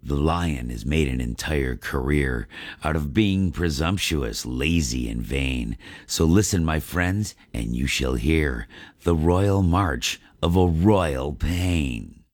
The lion has made an entire career out of being presumptuous, lazy, and vain. So listen, my friends, and you shall hear the royal march of a royal pain.